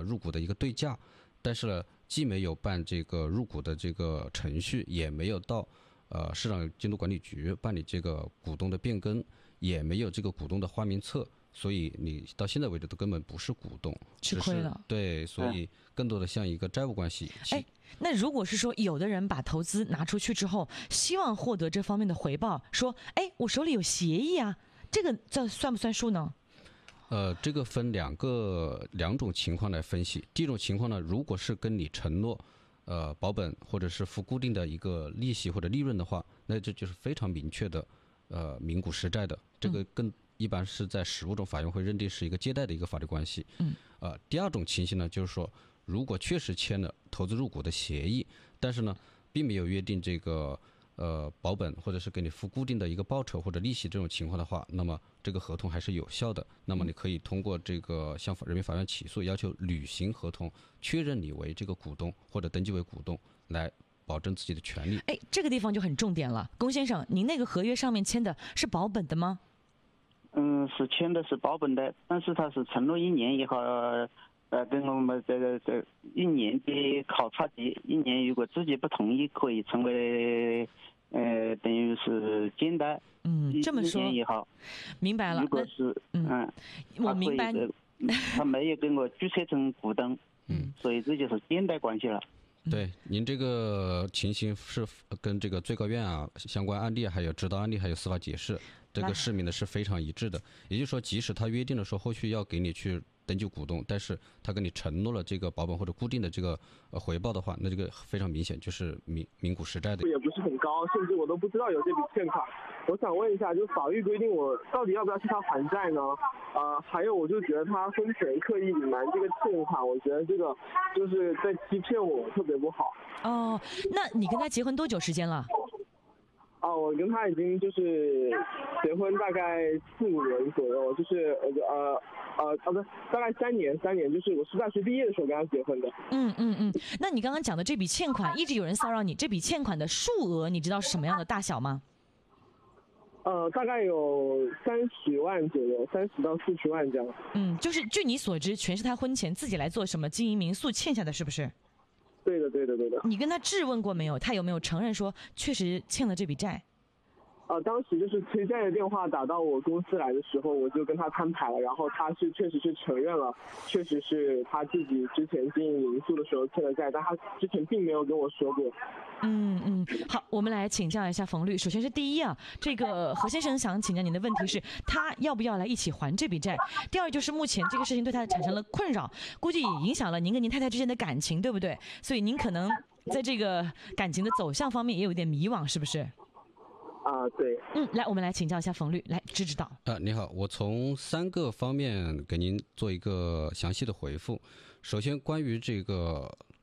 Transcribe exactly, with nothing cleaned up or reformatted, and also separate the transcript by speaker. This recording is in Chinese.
Speaker 1: 入股的一个对价，但是呢，既没有办这个入股的这个程序，也没有到呃市场监督管理局办理这个股东的变更，也没有这个股东的花名册，所以你到现在为止都根本不是股东，
Speaker 2: 吃亏了。
Speaker 1: 对，所以更多的像一个债务关系。
Speaker 2: 哎，那如果是说有的人把投资拿出去之后，希望获得这方面的回报，说，哎，我手里有协议啊，这个这算不算数呢？
Speaker 1: 呃，这个分两个两种情况来分析。第一种情况呢，如果是跟你承诺，呃，保本或者是付固定的一个利息或者利润的话，那这就是非常明确的，呃，名股实债的。这个更一般是在实务中法院会认定是一个借贷的一个法律关系。
Speaker 2: 嗯。
Speaker 1: 呃，第二种情形呢，就是说，如果确实签了投资入股的协议，但是呢，并没有约定这个呃保本或者是给你付固定的一个报酬或者利息这种情况的话，那么这个合同还是有效的。那么你可以通过这个向人民法院起诉，要求履行合同，确认你为这个股东或者登记为股东，来保证自己的权利。
Speaker 2: 哎，这个地方就很重点了，龚先生，您那个合约上面签的是保本的吗？
Speaker 3: 嗯，是签的是保本的，但是他是承诺一年以后，呃，跟我们这个这一年的考察期，一年如果自己不同意，可以成为呃，等于是简单。
Speaker 2: 嗯，这么说，
Speaker 3: 一年以后，
Speaker 2: 明白了。
Speaker 3: 如果是
Speaker 2: 嗯，
Speaker 3: 嗯
Speaker 2: 我明白。
Speaker 3: 他没有跟我注册成股东，
Speaker 1: 嗯，
Speaker 3: 所以这就是简单关系了。
Speaker 1: 对，您这个情形是跟这个最高院啊相关案例，还有指导案例，还有司法解释，这个释明的是非常一致的。也就是说，即使他约定了说后续要给你去登记股东，但是他跟你承诺了这个保本或者固定的这个呃回报的话，那这个非常明显就是名名股实债的。
Speaker 4: 也不是很高，甚至我都不知道有这笔欠款。我想问一下，就法律规定我到底要不要替他还债呢？呃，还有我就觉得他婚前刻意隐瞒这个欠款，我觉得这个就是在欺骗我，特别不好。
Speaker 2: 哦，那你跟他结婚多久时间了？
Speaker 4: 哦，我跟他已经就是结婚大概四五年左右，就是呃呃呃不，大概三年三年，就是我是大学毕业的时候跟他结婚的。
Speaker 2: 嗯嗯嗯，那你刚刚讲的这笔欠款，一直有人骚扰你，这笔欠款的数额你知道是什么样的大小吗？
Speaker 4: 呃，大概有三十万左右，三十到四十万这样。
Speaker 2: 嗯，就是据你所知，全是他婚前自己来做什么经营民宿欠下的，是不是？
Speaker 4: 对的，对的，对的。
Speaker 2: 你跟他质问过没有？他有没有承认说确实欠了这笔债？
Speaker 4: 呃，当时就是催债的电话打到我公司来的时候，我就跟他摊牌了，然后他是确实是承认了，确实是他自己之前经营民宿的时候欠了债，但他之前并没有跟我说过。
Speaker 2: 嗯嗯，好，我们来请教一下冯律。首先是第一啊，这个何先生想请教您的问题是，他要不要来一起还这笔债？第二就是目前这个事情对他产生了困扰，估计也影响了您跟您太太之间的感情，对不对？所以您可能在这个感情的走向方面也有一点迷惘，是不是？
Speaker 4: 啊、呃，对，
Speaker 2: 嗯，来，我们来请教一下冯律，来指指导。
Speaker 1: 啊，你好，我从三个方面给您做一个详细的回复。首先，关于这个